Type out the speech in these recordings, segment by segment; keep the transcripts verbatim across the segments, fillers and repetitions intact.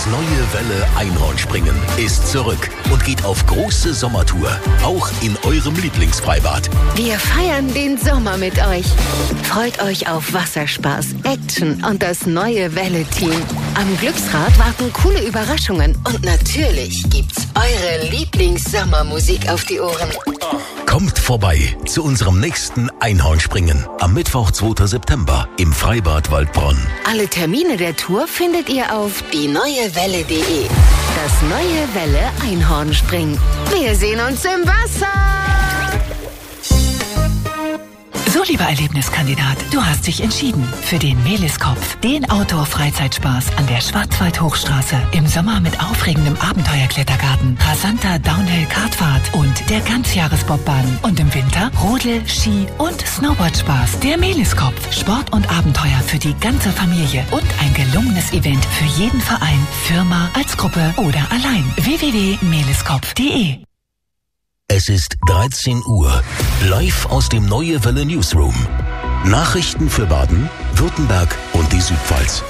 Das neue Welle Einhornspringen ist zurück und geht auf große Sommertour, auch in eurem Lieblingsfreibad. Wir feiern den Sommer mit euch. Freut euch auf Wasserspaß, Action und das neue Welle-Team. Am Glücksrad warten coole Überraschungen und natürlich gibt's eure Lieblings-Sommermusik auf die Ohren. Kommt vorbei zu unserem nächsten Einhornspringen am Mittwoch, zweiten September im Freibad Waldbronn. Alle Termine der Tour findet ihr auf die neue welle punkt de. Das neue Welle Einhornspringen. Wir sehen uns im Wasser! So, lieber Erlebniskandidat, du hast dich entschieden für den Meliskopf, den Outdoor-Freizeitspaß an der Schwarzwald-Hochstraße. Im Sommer mit aufregendem Abenteuerklettergarten, rasanter Downhill-Kartfahrt und der Ganzjahresbobbahn. Und im Winter Rodel-, Ski- und Snowboardspaß. Der Meliskopf, Sport und Abenteuer für die ganze Familie und ein gelungenes Event für jeden Verein, Firma, als Gruppe oder allein. w w w punkt meliskopf punkt de. Es ist dreizehn Uhr, live aus dem Neue Welle Newsroom. Nachrichten für Baden, Württemberg und die Südpfalz.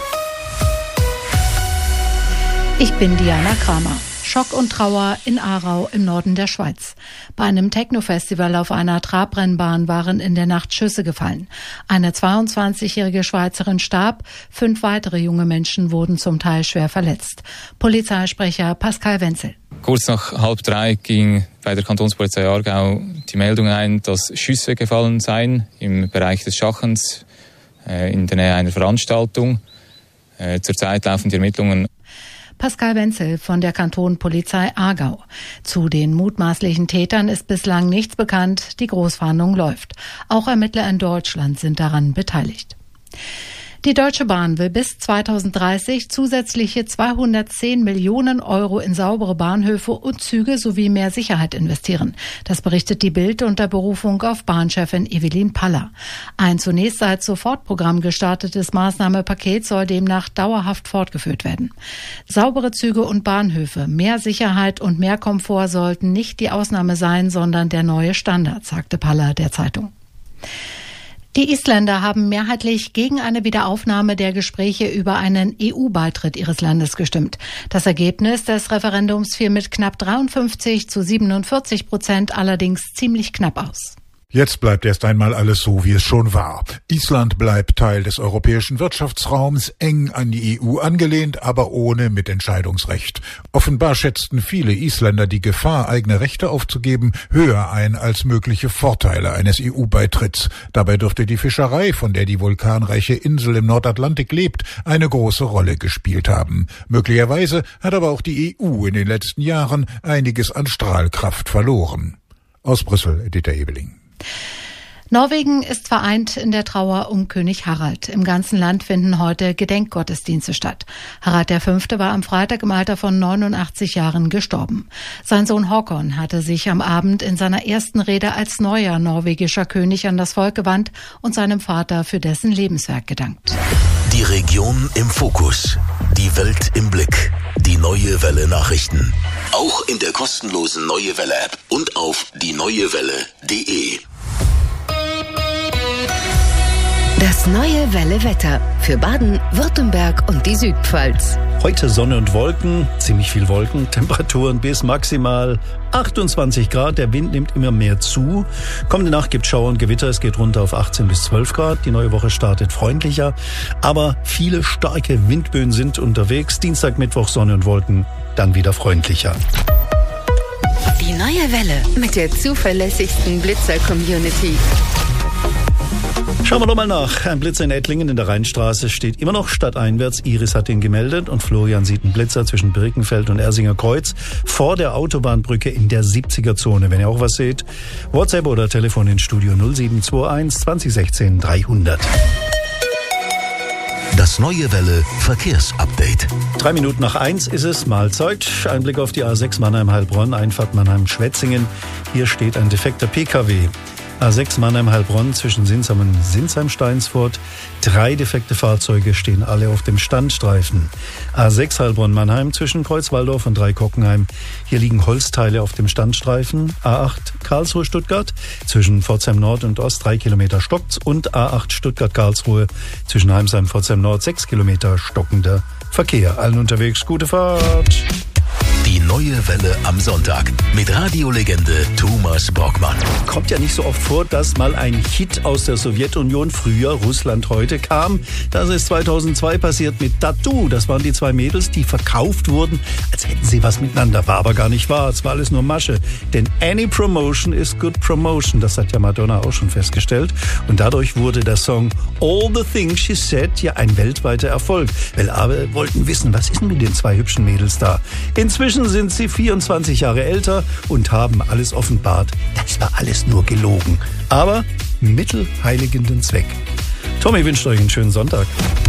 Ich bin Diana Kramer. Schock und Trauer in Aarau im Norden der Schweiz. Bei einem Techno-Festival auf einer Trabrennbahn waren in der Nacht Schüsse gefallen. Eine zweiundzwanzigjährige Schweizerin starb, fünf weitere junge Menschen wurden zum Teil schwer verletzt. Polizeisprecher Pascal Wenzel. Kurz nach halb drei ging bei der Kantonspolizei Aargau die Meldung ein, dass Schüsse gefallen seien im Bereich des Schachens äh, in der Nähe einer Veranstaltung. Äh, zurzeit laufen die Ermittlungen. Pascal Wenzel von der Kantonpolizei Aargau. Zu den mutmaßlichen Tätern ist bislang nichts bekannt. Die Großfahndung läuft. Auch Ermittler in Deutschland sind daran beteiligt. Die Deutsche Bahn will bis zweitausenddreißig zusätzliche zweihundertzehn Millionen Euro in saubere Bahnhöfe und Züge sowie mehr Sicherheit investieren. Das berichtet die Bild unter Berufung auf Bahnchefin Evelyn Paller. Ein zunächst als Sofortprogramm gestartetes Maßnahmenpaket soll demnach dauerhaft fortgeführt werden. Saubere Züge und Bahnhöfe, mehr Sicherheit und mehr Komfort sollten nicht die Ausnahme sein, sondern der neue Standard, sagte Paller der Zeitung. Die Isländer haben mehrheitlich gegen eine Wiederaufnahme der Gespräche über einen E U-Beitritt ihres Landes gestimmt. Das Ergebnis des Referendums fiel mit knapp dreiundfünfzig zu siebenundvierzig Prozent allerdings ziemlich knapp aus. Jetzt bleibt erst einmal alles so, wie es schon war. Island bleibt Teil des europäischen Wirtschaftsraums, eng an die E U angelehnt, aber ohne Mitentscheidungsrecht. Offenbar schätzten viele Isländer die Gefahr, eigene Rechte aufzugeben, höher ein als mögliche Vorteile eines E U-Beitritts. Dabei dürfte die Fischerei, von der die vulkanreiche Insel im Nordatlantik lebt, eine große Rolle gespielt haben. Möglicherweise hat aber auch die E U in den letzten Jahren einiges an Strahlkraft verloren. Aus Brüssel, Editha Ebeling. Norwegen ist vereint in der Trauer um König Harald. Im ganzen Land finden heute Gedenkgottesdienste statt. Harald der Fünfte war am Freitag im Alter von neunundachtzig Jahren gestorben. Sein Sohn Håkon hatte sich am Abend in seiner ersten Rede als neuer norwegischer König an das Volk gewandt und seinem Vater für dessen Lebenswerk gedankt. Die Region im Fokus, die Welt im Blick, die Neue Welle Nachrichten. Auch in der kostenlosen Neue Welle App und auf die neue welle punkt de. Das neue Welle Wetter für Baden, Württemberg und die Südpfalz. Heute Sonne und Wolken, ziemlich viel Wolken, Temperaturen bis maximal achtundzwanzig Grad. Der Wind nimmt immer mehr zu. Kommende Nacht gibt Schauer und Gewitter, es geht runter auf achtzehn bis zwölf Grad. Die neue Woche startet freundlicher, aber viele starke Windböen sind unterwegs. Dienstag, Mittwoch Sonne und Wolken, dann wieder freundlicher. Die neue Welle mit der zuverlässigsten Blitzer-Community. Schauen wir doch mal nach. Ein Blitzer in Ettlingen in der Rheinstraße steht immer noch stadteinwärts. Iris hat ihn gemeldet und Florian sieht einen Blitzer zwischen Birkenfeld und Ersinger Kreuz vor der Autobahnbrücke in der siebziger Zone. Wenn ihr auch was seht, WhatsApp oder Telefon ins Studio null sieben zwei eins zwanzig sechzehn dreihundert. Das Neue Welle Verkehrsupdate. Drei Minuten nach eins ist es, Mahlzeit. Ein Blick auf die A sechs Mannheim-Heilbronn, Einfahrt Mannheim-Schwetzingen. Hier steht ein defekter P K W. A sechs Mannheim-Heilbronn zwischen Sinsheim und Sinsheim-Steinsfurt. Drei defekte Fahrzeuge stehen alle auf dem Standstreifen. A sechs Heilbronn-Mannheim zwischen Kreuzwaldorf und Dreikockenheim. Hier liegen Holzteile auf dem Standstreifen. A acht Karlsruhe-Stuttgart zwischen Pforzheim Nord und Ost drei Kilometer stockt's und A acht Stuttgart-Karlsruhe zwischen Heimsheim-Pforzheim Nord sechs Kilometer stockender Verkehr. Allen unterwegs gute Fahrt. Die neue Welle am Sonntag mit Radiolegende Thomas Brockmann. Kommt ja nicht so oft vor, dass mal ein Hit aus der Sowjetunion, früher Russland, heute kam. Das ist zweitausendzwei passiert mit Tattoo. Das waren die zwei Mädels, die verkauft wurden, als hätten sie was miteinander. War aber gar nicht wahr. Es war alles nur Masche. Denn any promotion is good promotion. Das hat ja Madonna auch schon festgestellt. Und dadurch wurde der Song All the Things She Said ja ein weltweiter Erfolg. Weil alle wollten wissen, was ist denn mit den zwei hübschen Mädels da? Inzwischen sind sie vierundzwanzig Jahre älter und haben alles offenbart. Das war alles nur gelogen. Aber mittelheiligenden Zweck. Tommy wünscht euch einen schönen Sonntag.